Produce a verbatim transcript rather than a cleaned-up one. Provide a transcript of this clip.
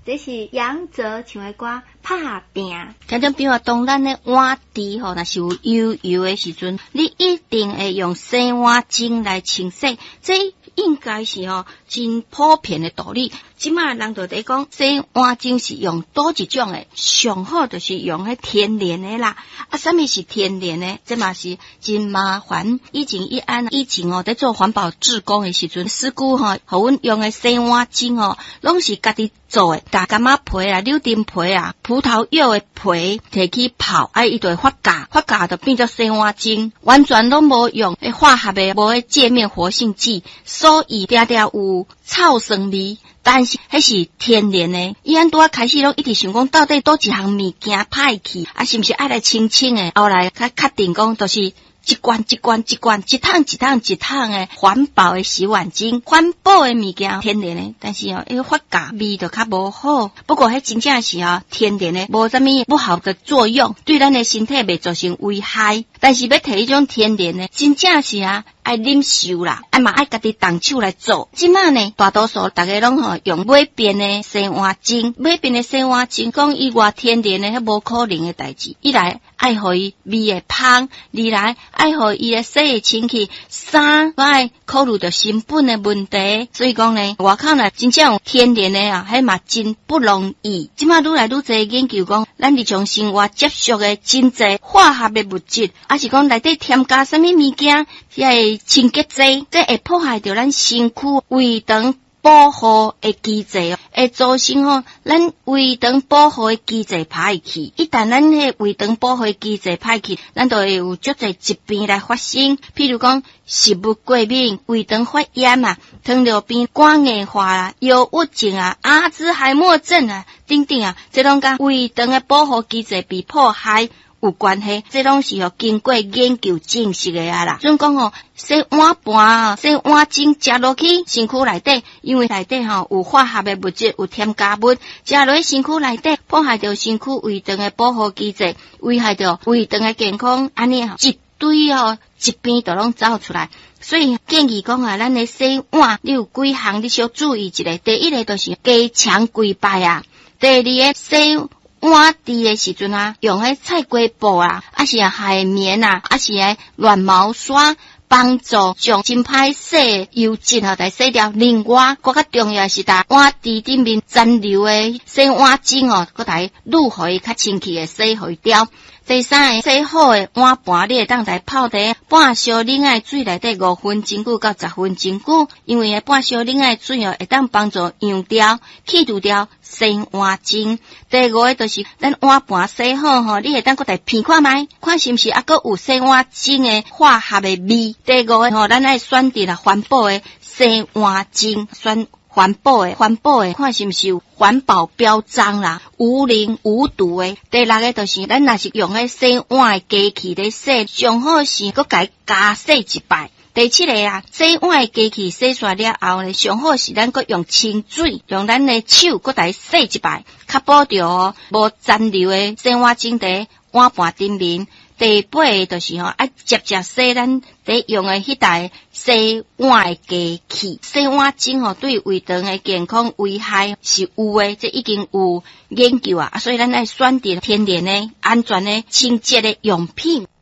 这是杨泽唱的歌拍拼。 听众朋友，当咱的碗池吼，若是有油油的时阵，你一定会用洗碗精来清洗，这应该是吼真普遍的道理。即马人就在讲洗碗精是用多一种的，上好就是用迄天然的啦。啊，什么是天然的？这嘛是真麻烦。以前一安以前哦，在做环保志工的时阵，师姑吼，互阮用的洗碗精哦，拢是家己做的，大柑仔皮啊、柳丁皮啊、葡萄柚的皮摕去泡，啊，伊就会发酵，发酵就变做洗碗精，完全都无用诶化学的，无迄界面活性剂，所以定定有臭酸味。但是迄是天然的，伊安拄啊开始拢一直想讲，到底倒一项物件歹去，啊是毋是爱来清清的？后来较确定讲，就是一罐一罐一罐，一桶一桶一桶的环保的洗碗精，环保的物件天然的，但是哦，伊个发酵味就较无好。不过迄真正是哦，天然的，无啥物不好的作用，对咱的身体袂造成危害。但是要摕迄种天然的，真正是啊。爱忍受啦，啊嘛爱家己动手来做。即马呢，大多数大家拢吼用买遍的洗碗精，买遍的洗碗精，讲伊偌天然的，迄无可能的代志。一来爱互伊味会芳，二来爱互伊的洗会清气，三爱考虑到成本的问题。所以讲呢，外口呢真正有天然的啊，迄嘛真不容易。即马愈来愈侪研究讲，咱日常生活接触的真侪化学的物质，还是讲内底添加什么物件，迄清洁剂，这会破坏到咱身躯胃肠保护的机制，会造成吼咱胃肠保护的机制歹去。一旦咱迄胃肠保护的机制歹去，咱就会有足侪疾病来发生，譬如讲食物过敏、胃肠发炎啊、糖尿病、肝硬化啊、忧郁症啊、阿兹海默症啊等等啊，这拢甲胃肠的保护机制被破坏有关系，这拢是吼经过研究证实的啊啦。所以讲吼，洗碗盘啊、洗碗精食落去身躯内底，因为内底吼有化学的物质、有添加物，食落去身躯内底，破坏到身躯胃肠的保护机制，危害到胃肠的健康，安尼吼一堆吼疾病都拢走出来。所以建议讲啊，咱的洗碗你有几项你小注意一下。第一个就是加强规摆啊，第二个洗碗池的时阵啊，用迄菜瓜布啊，还是海绵啊，还是迄软毛刷，帮助将真歹洗油渍啊，来洗掉。另外，搁较重要是打碗池顶面残留的洗碗精哦，搁来愈互伊较清气的洗互伊掉。第三个，洗好的碗盘，你会当来泡在半烧冷的水内底五分钟久到十分钟久，因为半烧冷的水哦，会当帮助溶掉、去除掉洗碗精。第五个就是咱碗盘洗好吼，你会当搁来片看卖，看是毋是还搁有洗碗精的化学的味。第五个吼，咱爱选择啦环保的洗碗精，选环保的，环保的，看是毋是有环保标章啦，无磷无毒的。第六个就是咱若是用迄洗碗的机器咧洗，上好是搁甲伊加洗一摆。第七个啊，洗碗的机器洗刷了后呢，上好是咱搁用清水，用咱的手搁来洗一摆，确保着哦无残留的洗碗精伫碗盘顶面。第八个就是吼，啊，接接洗咱伫用的迄台洗碗的机器，洗碗精吼对胃肠的健康危害是有的，这已经有研究啊，所以咱爱选择天然的、安全的、清洁的用品。